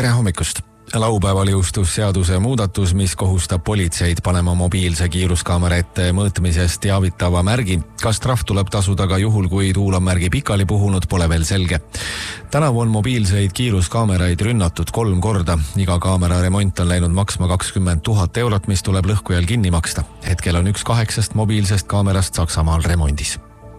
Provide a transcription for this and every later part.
Tere hommikust! Laupäeval jõustus seaduse muudatus, mis kohustab politseid panema mobiilse kiiruskaamera ette mõõtmisest teavitava märgi. Kas trahv tuleb tasuda ka juhul, kui tuul on märgi pikali puhunud, pole veel selge. Tänavu on mobiilseid kiiruskaameraid rünnatud 3 korda. Iga kaamera remont on läinud maksma 20 000 eurot, mis tuleb lõhkujal kinni maksta. Hetkel on 1/8 mobiilsest kaamerast Saksamaal remondis.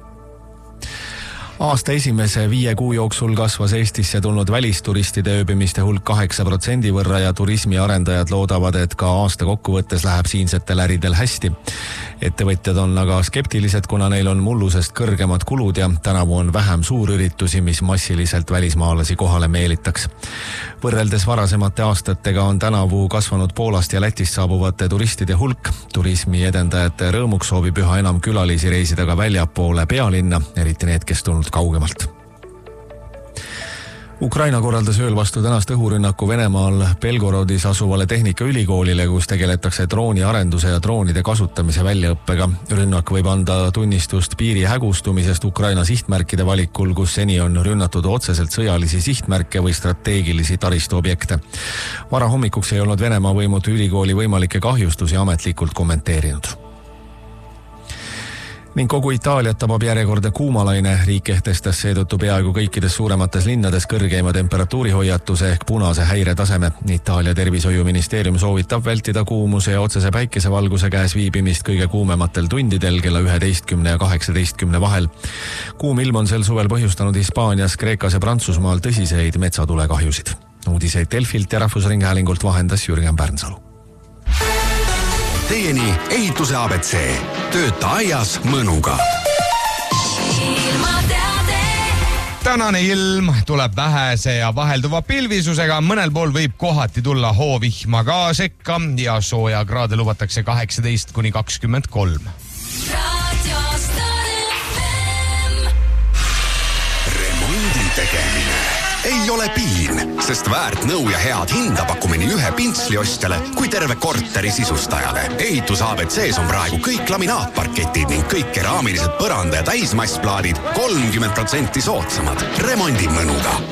Aasta esimese 5 kuu jooksul kasvas Eestisse tulnud välisturistide ööbimiste hulk 8% võrra ja turismiarendajad loodavad, et ka aasta kokkuvõttes läheb siinsetel äridel hästi. Ettevõtjad on aga skeptilised, kuna neil on mullusest kõrgemad kulud ja tänavu on vähem suurüritusi, mis massiliselt välismaalasi kohale meelitaks. Võrreldes varasemate aastatega on tänavu kasvanud Poolast ja Lätist saabuvate turistide hulk. Turismi edendajate rõõmuks soovib üha enam külalisi reisida ka väljapoole pealinna, eriti need, kes tulnud kaugemalt. Ukraina korraldas ööl vastu tänast õhurünnaku Venemaal Belgorodis asuvale tehnikaülikoolile, kus tegeletakse drooniarenduse ja droonide kasutamise väljaõppega. Rünnak võib anda tunnistust piiri hägustumisest Ukraina sihtmärkide valikul, kus seni on rünnatud otseselt sõjalisi sihtmärke või strateegilisi taristuobjekte. Varahommikuks ei olnud Venemaa võimud ülikooli võimalikke kahjustusi ametlikult kommenteerinud. Ning kogu Itaaliat tabab järjekordne kuumalaine. Riik kehtestas seetõttu peaaegu kõikides suuremates linnades kõrgeima temperatuurihoiatuse ehk punase häiretaseme. Itaalia tervishoiuministeerium soovitab vältida kuumuse ja otsese päikesevalguse käes viibimist kõige kuumematel tundidel kella 11 ja 18 vahel. Kuum ilm on sel suvel põhjustanud Hispaanias, Kreekas ja Prantsusmaal tõsiseid metsatulekahjusid. Uudiseid Delfilt ja Rahvusringhäälingult vahendas Jürgen Pärnsalu. Teieni ehituse ABC. Tööta aias mõnuga. Tänane ilm tuleb vähese ja vahelduva pilvisusega. Mõnel pool võib kohati tulla hoovihma ka sekka ja sooja kraade lubatakse 18–23. Remondi tegemine ei ole piin, sest väärt nõu ja head hinda pakume nii ühe pintsli ostjale kui terve korteri sisustajale. Ehitus ABC-s on praegu kõik laminaatparketid ning kõik keraamilised põranda- ja täismassplaadid 30% soodsamad. Remondi mõnuga.